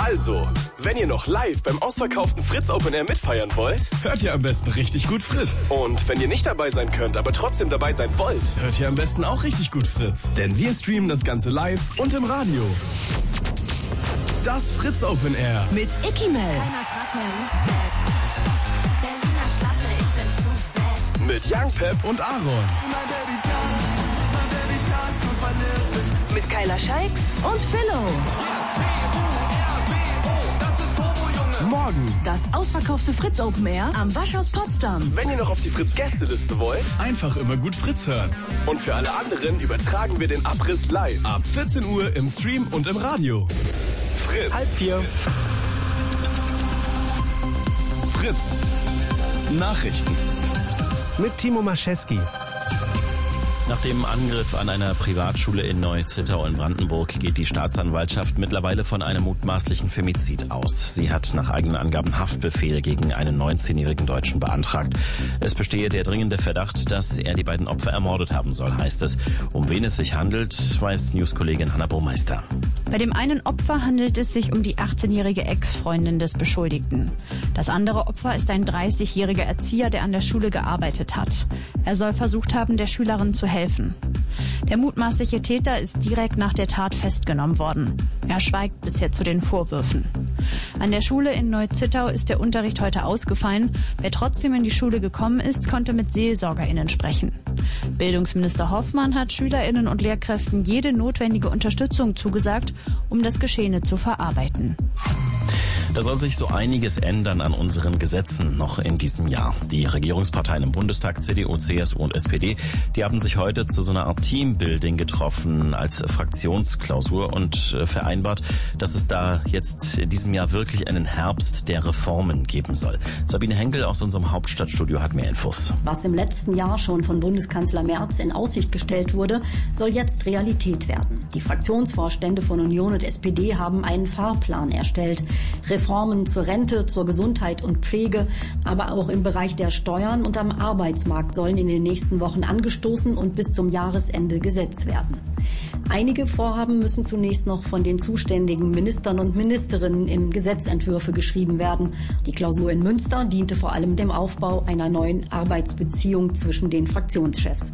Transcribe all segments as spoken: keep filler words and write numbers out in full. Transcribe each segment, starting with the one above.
Also, wenn ihr noch live beim ausverkauften Fritz Open Air mitfeiern wollt, hört ihr am besten richtig gut Fritz. Und wenn ihr nicht dabei sein könnt, aber trotzdem dabei sein wollt, hört ihr am besten auch richtig gut Fritz. Denn wir streamen das Ganze live und im Radio. Das Fritz Open Air. Mit Icky Mel. Mit Young Pep und Aaron. Mit Kyla Scheiks und Philo. Morgen das ausverkaufte Fritz Open Air am Waschhaus Potsdam. Wenn ihr noch auf die Fritz-Gästeliste wollt, einfach immer gut Fritz hören. Und für alle anderen übertragen wir den Abriss live. Ab vierzehn Uhr im Stream und im Radio. Fritz. Halb vier. Fritz. Nachrichten. Mit Timo Maschewski. Nach dem Angriff an einer Privatschule in Neu-Zittau in Brandenburg geht die Staatsanwaltschaft mittlerweile von einem mutmaßlichen Femizid aus. Sie hat nach eigenen Angaben Haftbefehl gegen einen neunzehnjährigen Deutschen beantragt. Es bestehe der dringende Verdacht, dass er die beiden Opfer ermordet haben soll, heißt es. Um wen es sich handelt, weiß Newskollegin Hanna Burmeister. Bei dem einen Opfer handelt es sich um die achtzehnjährige Ex-Freundin des Beschuldigten. Das andere Opfer ist ein dreißigjähriger Erzieher, der an der Schule gearbeitet hat. Er soll versucht haben, der Schülerin zu helfen. Der mutmaßliche Täter ist direkt nach der Tat festgenommen worden. Er schweigt bisher zu den Vorwürfen. An der Schule in Neu-Zittau ist der Unterricht heute ausgefallen. Wer trotzdem in die Schule gekommen ist, konnte mit SeelsorgerInnen sprechen. Bildungsminister Hoffmann hat SchülerInnen und Lehrkräften jede notwendige Unterstützung zugesagt, um das Geschehene zu verarbeiten. Da soll sich so einiges ändern an unseren Gesetzen noch in diesem Jahr. Die Regierungsparteien im Bundestag, C D U, C S U und S P D, die haben sich heute zu so einer Art Teambuilding getroffen als Fraktionsklausur und vereinbart, dass es da jetzt in diesem Jahr wirklich einen Herbst der Reformen geben soll. Sabine Henkel aus unserem Hauptstadtstudio hat mehr Infos. Was im letzten Jahr schon von Bundeskanzler Merz in Aussicht gestellt wurde, soll jetzt Realität werden. Die Fraktionsvorstände von Union und S P D haben einen Fahrplan erstellt. Reformen zur Rente, zur Gesundheit und Pflege, aber auch im Bereich der Steuern und am Arbeitsmarkt sollen in den nächsten Wochen angestoßen und bis zum Jahresende Gesetz werden. Einige Vorhaben müssen zunächst noch von den zuständigen Ministern und Ministerinnen in Gesetzentwürfe geschrieben werden. Die Klausur in Münster diente vor allem dem Aufbau einer neuen Arbeitsbeziehung zwischen den Fraktionschefs.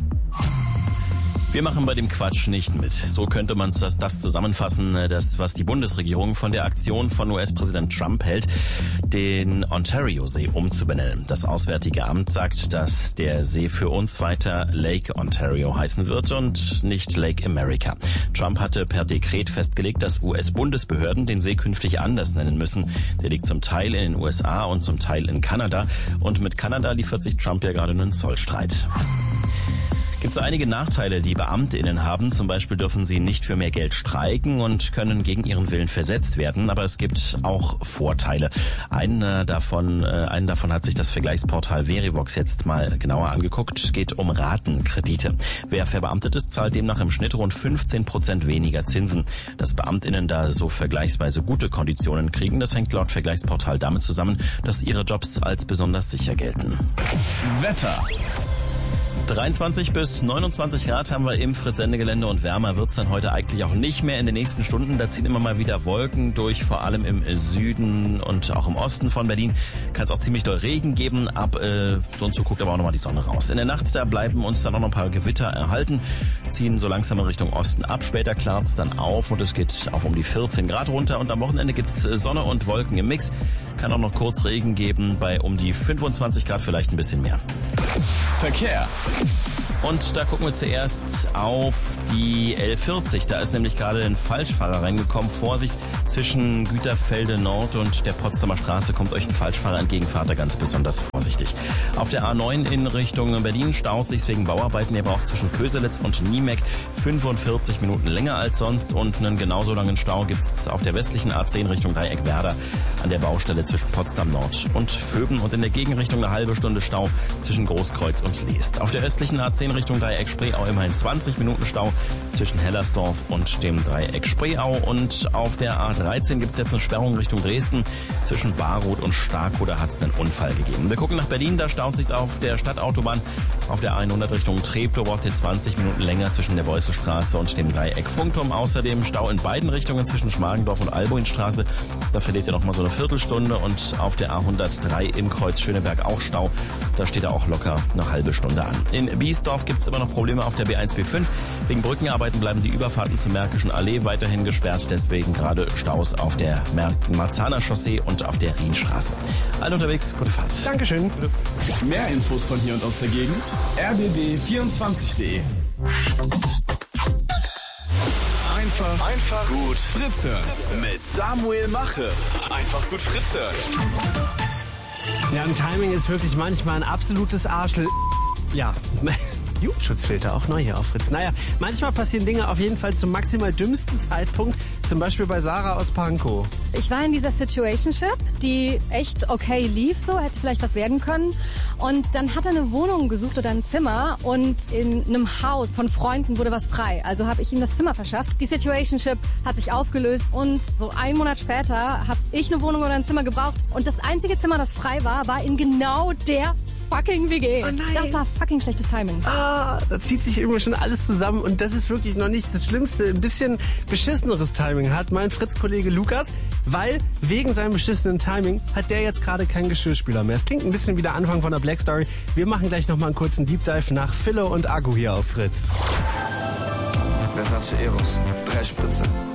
Wir machen bei dem Quatsch nicht mit. So könnte man das, das zusammenfassen, das, was die Bundesregierung von der Aktion von U S-Präsident Trump hält, den Ontario-See umzubenennen. Das Auswärtige Amt sagt, dass der See für uns weiter Lake Ontario heißen wird und nicht Lake America. Trump hatte per Dekret festgelegt, dass U S-Bundesbehörden den See künftig anders nennen müssen. Der liegt zum Teil in den U S A und zum Teil in Kanada. Und mit Kanada liefert sich Trump ja gerade einen Zollstreit. Gibt so einige Nachteile, die BeamtInnen haben. Zum Beispiel dürfen sie nicht für mehr Geld streiken und können gegen ihren Willen versetzt werden. Aber es gibt auch Vorteile. Einen davon, einen davon hat sich das Vergleichsportal Verivox jetzt mal genauer angeguckt. Es geht um Ratenkredite. Wer verbeamtet ist, zahlt demnach im Schnitt rund fünfzehn Prozent weniger Zinsen. Dass BeamtInnen da so vergleichsweise gute Konditionen kriegen, das hängt laut Vergleichsportal damit zusammen, dass ihre Jobs als besonders sicher gelten. Wetter. dreiundzwanzig bis neunundzwanzig Grad haben wir im Fritz-Sendegelände und wärmer wird's dann heute eigentlich auch nicht mehr in den nächsten Stunden. Da ziehen immer mal wieder Wolken durch, vor allem im Süden und auch im Osten von Berlin. Kann es auch ziemlich doll Regen geben. Ab äh, so und so guckt aber auch nochmal die Sonne raus. In der Nacht, da bleiben uns dann auch noch ein paar Gewitter erhalten, ziehen so langsam in Richtung Osten ab. Später klart's dann auf und es geht auf um die vierzehn Grad runter. Und am Wochenende gibt's Sonne und Wolken im Mix. Kann auch noch kurz Regen geben, bei um die fünfundzwanzig Grad, vielleicht ein bisschen mehr. Verkehr. Und da gucken wir zuerst auf die L vierzig. Da ist nämlich gerade ein Falschfahrer reingekommen. Vorsicht, zwischen Güterfelde Nord und der Potsdamer Straße kommt euch ein Falschfahrer entgegen. Fahrt da ganz besonders vorsichtig. Auf der A neun in Richtung Berlin staut sich wegen Bauarbeiten. Ihr braucht zwischen Köselitz und Niemek fünfundvierzig Minuten länger als sonst. Und einen genauso langen Stau gibt's auf der westlichen A zehn Richtung Dreieck-Werder an der Baustelle zwischen Potsdam Nord und Vöben. Und in der Gegenrichtung eine halbe Stunde Stau zwischen Großkreuz und Leest. Auf der östlichen A zehn zehn Richtung Dreieck Spreeau immerhin zwanzig Minuten Stau zwischen Hellersdorf und dem Dreieck Spreeau. Und auf der A dreizehn gibt es jetzt eine Sperrung Richtung Dresden zwischen Baroth und Starkow. Da hat es einen Unfall gegeben. Wir gucken nach Berlin, da staut sich auf der Stadtautobahn auf der hundert Richtung Treptow, braucht ihr zwanzig Minuten länger zwischen der Beuselstraße und dem Dreieck Funkturm. Außerdem Stau in beiden Richtungen zwischen Schmargendorf und Albuinstraße. Da verliert ihr noch mal so eine Viertelstunde. Und auf der A hundertdrei im Kreuz Schöneberg auch Stau. Da steht er auch locker eine halbe Stunde an. In Biesdorf gibt es immer noch Probleme auf der B eins B fünf. Wegen Brückenarbeiten bleiben die Überfahrten zur Märkischen Allee weiterhin gesperrt. Deswegen gerade Staus auf der Marzahner Chaussee und auf der Rienstraße. Alle unterwegs, gute Fahrt. Dankeschön. Mehr Infos von hier und aus der Gegend. r b b vierundzwanzig punkt de. Einfach, einfach gut Fritze. Mit Samuel Mache. Einfach gut Fritze. Ja, ein Timing ist wirklich manchmal ein absolutes Arschl... Ja, Jugendschutzfilter, auch neu hier auf Fritz. Naja, manchmal passieren Dinge auf jeden Fall zum maximal dümmsten Zeitpunkt. Zum Beispiel bei Sarah aus Pankow. Ich war in dieser Situationship, die echt okay lief so, hätte vielleicht was werden können. Und dann hat er eine Wohnung gesucht oder ein Zimmer und in einem Haus von Freunden wurde was frei. Also habe ich ihm das Zimmer verschafft. Die Situationship hat sich aufgelöst und so einen Monat später habe ich eine Wohnung oder ein Zimmer gebraucht. Und das einzige Zimmer, das frei war, war in genau der fucking W G. Oh nein. Das war fucking schlechtes Timing. Ah, da zieht sich irgendwie schon alles zusammen und das ist wirklich noch nicht das Schlimmste. Ein bisschen beschisseneres Timing hat mein Fritz-Kollege Lukas, weil wegen seinem beschissenen Timing hat der jetzt gerade keinen Geschirrspüler mehr. Es klingt ein bisschen wie der Anfang von der Black Story. Wir machen gleich nochmal einen kurzen Deep Dive nach Philo und Agu hier auf Fritz. Versace Eros, drei Spritze.